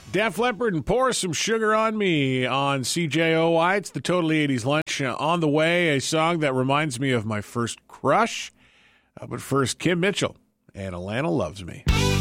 Def Leppard and Pour Some Sugar on Me on CJOY. It's the Totally 80s Lunch. On the way, a song that reminds me of my first crush. But first, Kim Mitchell and Alana Loves Me.